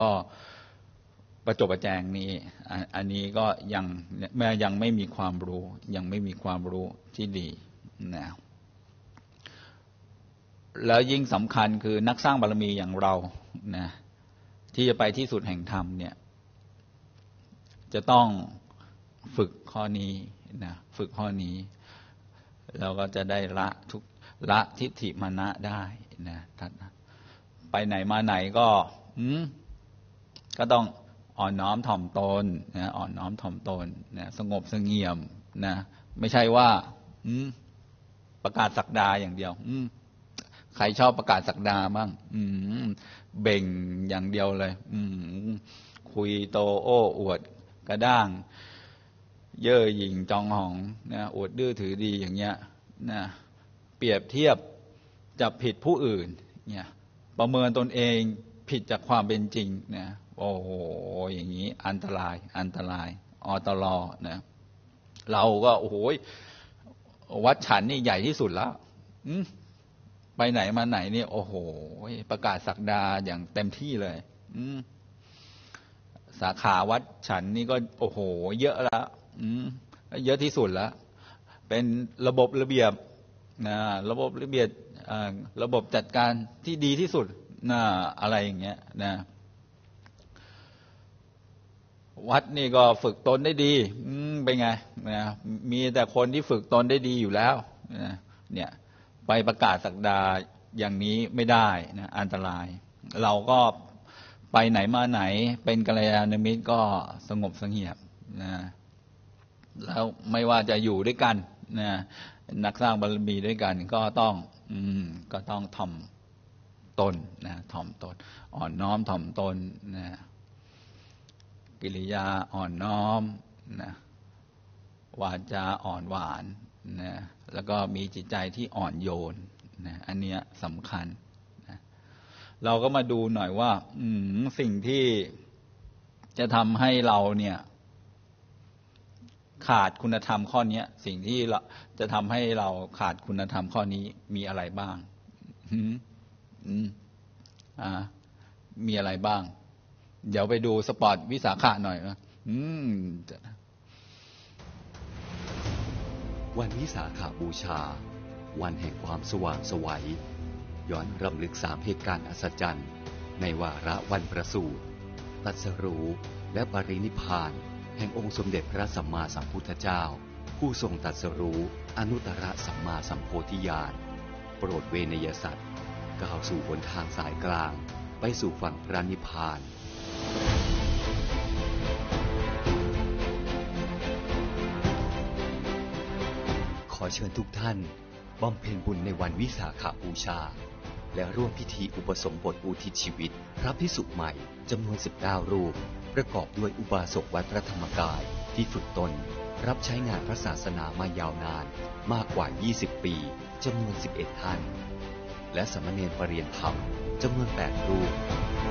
ก็ประจบประแจงนี้อันนี้ก็ยังไม่มีความรู้ยังไม่มีความรู้ที่ดีนะแล้วยิ่งสำคัญคือนักสร้างบารมีอย่างเรานะที่จะไปที่สุดแห่งธรรมเนี่ยจะต้องฝึกข้อนี้นะฝึกข้อนี้เราก็จะได้ละทิฏฐิมานะได้นะไปไหนมาไหนก็ต้องอ่อนน้อมถ่อมตนนะอ่อนน้อมถ่อมตนนะสงบเสงี่ยมนะไม่ใช่ว่าประกาศศักดาอย่างเดียวใครชอบประกาศศักดาบ้างเบ่งอย่างเดียวเลยคุยโตโอ้อวดกระด้างเย่อหยิ่งจองหองนะอวดดื้อถือดีอย่างเงี้ยนะเปรียบเทียบจับผิดผู้อื่นเนี่ยประเมินตนเองผิดจากความเป็นจริงนะโอ้โหอย่างนี้อันตรายอตลนะเราก็โอ้โหวัดฉันนี่ใหญ่ที่สุดแล้วไปไหนมาไหนนี่โอ้โหประกาศศักดาอย่างเต็มที่เลยสาขาวัดฉันนี่ก็โอ้โหเยอะแล้วเยอะที่สุดแล้วเป็นระบบระเบียบนะระบบระเบียบระบบจัดการที่ดีที่สุดนะอะไรอย่างเงี้ยนะวัดนี่ก็ฝึกตนได้ดีเป็นไงนะมีแต่คนที่ฝึกตนได้ดีอยู่แล้วนะเนี่ยไปประกาศศักดาอย่างนี้ไม่ได้นะอันตรายเราก็ไปไหนมาไหนเป็นกัลยาณมิตรก็สงบเสงี่ยมนะแล้วไม่ว่าจะอยู่ด้วยกันนะนักสร้างบารมีด้วยกันก็ต้องถ่อมตนนะถ่อมตนอ่อนน้อมถ่อมตนนะกิริยาอ่อนน้อมนะวาจาอ่อนหวานนะแล้วก็มีจิตใจที่อ่อนโยนนะอันเนี้ยสำคัญนะเราก็มาดูหน่อยว่าสิ่งที่จะทำให้เราเนี่ยขาดคุณธรรมข้อนี้สิ่งที่จะทำให้เราขาดคุณธรรมข้อนี้มีอะไรบ้างมีอะไรบ้างเดี๋ยวไปดูสปอร์ตวิสาขะหน่อยวันวิสาขบูชาวันแห่งความสว่างไสวย้อนรำลึก3เหตุการณ์อัศจรรย์ในวาระวันประสูติตรัสรู้และปรินิพพานแห่งองค์สมเด็จพระสัมมาสัมพุทธเจ้าผู้ทรงตรัสรู้อนุตตรสัมมาสัมโพธิญาณโปรดเวนยสัตว์ก้าวสู่หนทางสายกลางไปสู่ฝั่งพระนิพพานขอเชิญทุกท่านบำเพ็ญบุญในวันวิสาขบูชาและร่วมพิธีอุปสมบทอุทิศชีวิตพระภิกษุใหม่จำนวน19รูปประกอบด้วยอุบาสกวัดพระธรรมกายที่ฝึกตนรับใช้งานพระศาสนามายาวนานมากกว่า20ปีจำนวน11ท่านและสามเณรปรริยนธรรมจำนวน8รูป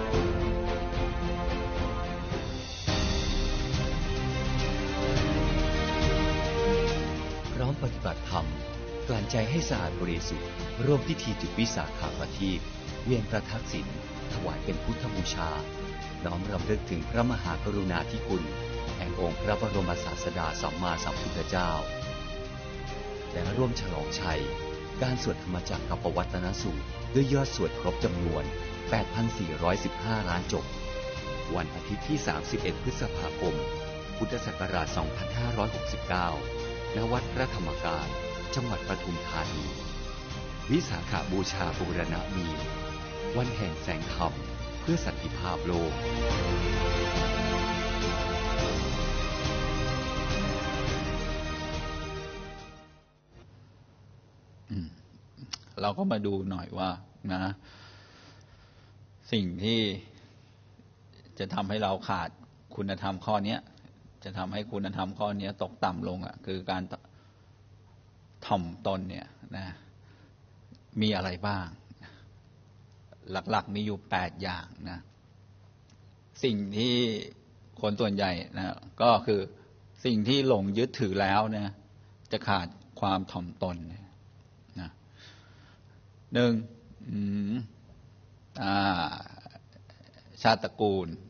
พร้อมปฏิบัติธรรมกลั่นใจให้สะอาดบริสุทธิ์ร่วมพิธีจุดวิสาขประทีปเวียนประทักษิณถวายเป็นพุทธบูชาน้อมรำลึกถึงพระมหากรุณาธิคุณแห่งองค์พระบรมศาสดาสัมมาสัมพุทธเจ้าและร่วมฉลองชัยการสวดธรรมจักรกับปวัตตนสูตรด้วยยอดสวดครบจำนวน 8,415 ล้านจบวันอาทิตย์ที่31พฤษภาคมพุทธศักราช2569ณวัดพระธรรมกายจังหวัดปทุมธานีวิสาขบูชาบูรณมีวันแห่งแสงธรรมเพื่อสันติภาพโลกเราก็มาดูหน่อยว่านะสิ่งที่จะทำให้เราขาดคุณธรรมข้อนี้จะทำให้คุณธรรมข้อนี้ตกต่ำลงคือการถ่อมตนเนี่ยนะมีอะไรบ้างหลักๆมีอยู่8อย่างนะสิ่งที่คนส่วนใหญ่นะก็คือสิ่งที่หลงยึดถือแล้วเนี่ยจะขาดความถ่อมตนนะ1 ชาติตระกูล